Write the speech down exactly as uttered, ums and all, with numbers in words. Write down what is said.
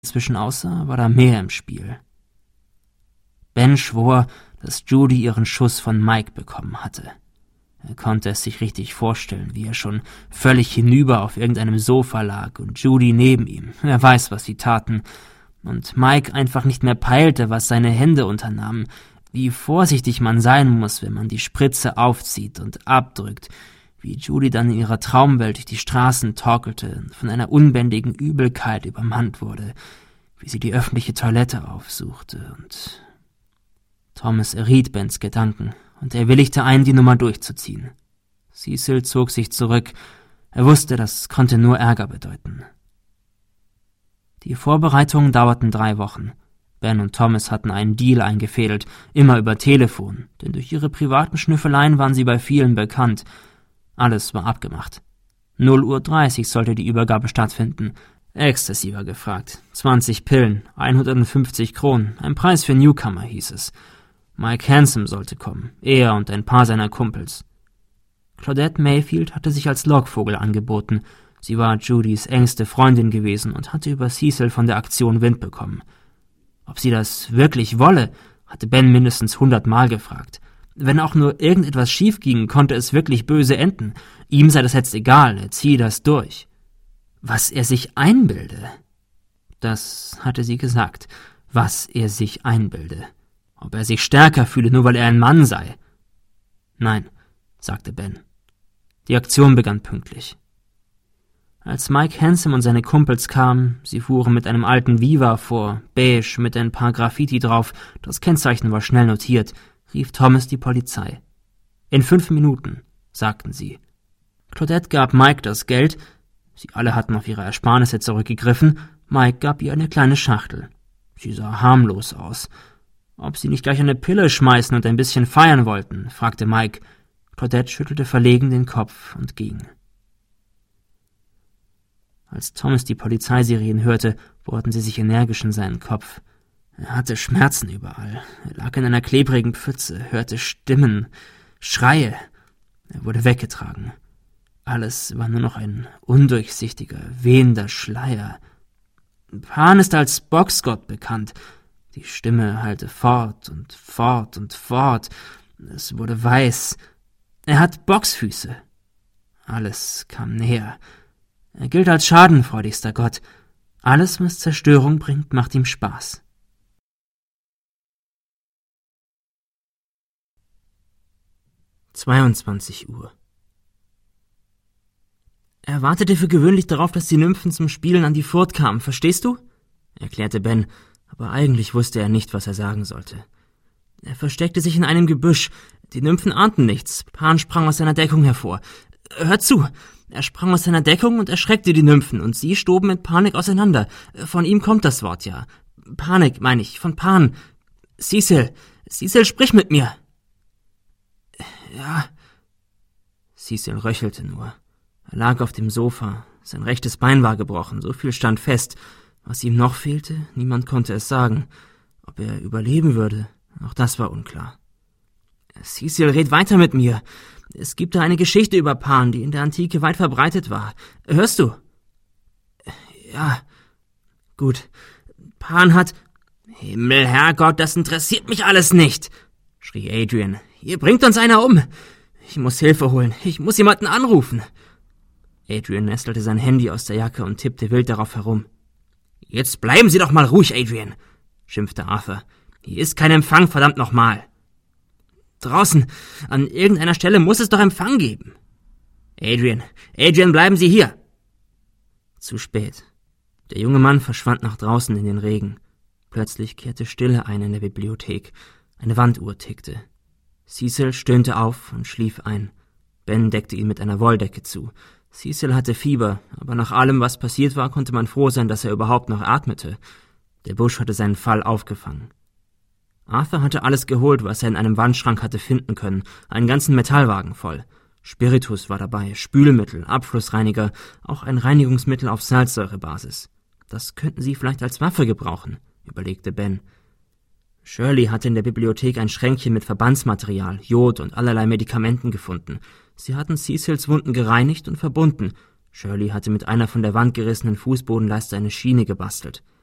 inzwischen aussah, war da mehr im Spiel. Ben schwor, dass Judy ihren Schuss von Mike bekommen hatte. Er konnte es sich richtig vorstellen, wie er schon völlig hinüber auf irgendeinem Sofa lag und Judy neben ihm. Wer weiß, was sie taten. Und Mike einfach nicht mehr peilte, was seine Hände unternahmen. Wie vorsichtig man sein muss, wenn man die Spritze aufzieht und abdrückt. Wie Judy dann in ihrer Traumwelt durch die Straßen torkelte und von einer unbändigen Übelkeit übermannt wurde. Wie sie die öffentliche Toilette aufsuchte und... Thomas erriet Bens Gedanken, und er willigte ein, die Nummer durchzuziehen. Cecil zog sich zurück. Er wusste, das konnte nur Ärger bedeuten. Die Vorbereitungen dauerten drei Wochen. Ben und Thomas hatten einen Deal eingefädelt, immer über Telefon, denn durch ihre privaten Schnüffeleien waren sie bei vielen bekannt. Alles war abgemacht. null Uhr dreißig sollte die Übergabe stattfinden. Ecstasy war gefragt. zwanzig Pillen, hundertfünfzig Kronen, ein Preis für Newcomer, hieß es. Mike Handsome sollte kommen, er und ein paar seiner Kumpels. Claudette Mayfield hatte sich als Lockvogel angeboten. Sie war Judys engste Freundin gewesen und hatte über Cecil von der Aktion Wind bekommen. Ob sie das wirklich wolle, hatte Ben mindestens hundertmal gefragt. Wenn auch nur irgendetwas schief ging, konnte es wirklich böse enden. Ihm sei das jetzt egal, er ziehe das durch. Was er sich einbilde. Das hatte sie gesagt, was er sich einbilde. Ob er sich stärker fühle, nur weil er ein Mann sei. Nein, sagte Ben. Die Aktion begann pünktlich. Als Mike Handsome und seine Kumpels kamen, sie fuhren mit einem alten Viva vor, beige, mit ein paar Graffiti drauf, das Kennzeichen war schnell notiert, rief Thomas die Polizei. In fünf Minuten, sagten sie. Claudette gab Mike das Geld, sie alle hatten auf ihre Ersparnisse zurückgegriffen, Mike gab ihr eine kleine Schachtel. Sie sah harmlos aus. Ob sie nicht gleich eine Pille schmeißen und ein bisschen feiern wollten, fragte Mike. Claudette schüttelte verlegen den Kopf und ging. Als Thomas die Polizeisirenen hörte, bohrten sie sich energisch in seinen Kopf. Er hatte Schmerzen überall. Er lag in einer klebrigen Pfütze, hörte Stimmen, Schreie. Er wurde weggetragen. Alles war nur noch ein undurchsichtiger, wehender Schleier. Pan ist als Boxgott bekannt. Die Stimme hallte fort und fort und fort. Es wurde weiß. Er hat Boxfüße. Alles kam näher. Er gilt als schadenfreudigster Gott. Alles, was Zerstörung bringt, macht ihm Spaß. zweiundzwanzig Uhr. Er wartete für gewöhnlich darauf, dass die Nymphen zum Spielen an die Furt kamen, verstehst du? Erklärte Ben, aber eigentlich wusste er nicht, was er sagen sollte. Er versteckte sich in einem Gebüsch. Die Nymphen ahnten nichts. Pan sprang aus seiner Deckung hervor. Hört zu! Er sprang aus seiner Deckung und erschreckte die Nymphen, und sie stoben in Panik auseinander. Von ihm kommt das Wort ja. Panik, meine ich, von Pan. Cecil, Cecil, sprich mit mir. Ja. Cecil röchelte nur. Er lag auf dem Sofa. Sein rechtes Bein war gebrochen, so viel stand fest. Was ihm noch fehlte, niemand konnte es sagen. Ob er überleben würde, auch das war unklar. Cecil, red weiter mit mir. Es gibt da eine Geschichte über Pan, die in der Antike weit verbreitet war. Hörst du? Ja. Gut. Pan hat... Himmel, Herrgott, das interessiert mich alles nicht, schrie Adrian. Hier bringt uns einer um. Ich muss Hilfe holen. Ich muss jemanden anrufen. Adrian nestelte sein Handy aus der Jacke und tippte wild darauf herum. Jetzt bleiben Sie doch mal ruhig, Adrian, schimpfte Arthur. Hier ist kein Empfang, verdammt nochmal. Draußen, an irgendeiner Stelle muss es doch Empfang geben. Adrian, Adrian, bleiben Sie hier. Zu spät. Der junge Mann verschwand nach draußen in den Regen. Plötzlich kehrte Stille ein in der Bibliothek. Eine Wanduhr tickte. Cecil stöhnte auf und schlief ein. Ben deckte ihn mit einer Wolldecke zu. Cecil hatte Fieber, aber nach allem, was passiert war, konnte man froh sein, dass er überhaupt noch atmete. Der Busch hatte seinen Fall aufgefangen. Arthur hatte alles geholt, was er in einem Wandschrank hatte finden können, einen ganzen Metallwagen voll. Spiritus war dabei, Spülmittel, Abflussreiniger, auch ein Reinigungsmittel auf Salzsäurebasis. Das könnten sie vielleicht als Waffe gebrauchen, überlegte Ben. Shirley hatte in der Bibliothek ein Schränkchen mit Verbandsmaterial, Jod und allerlei Medikamenten gefunden. Sie hatten Cecils Wunden gereinigt und verbunden. Shirley hatte mit einer von der Wand gerissenen Fußbodenleiste eine Schiene gebastelt.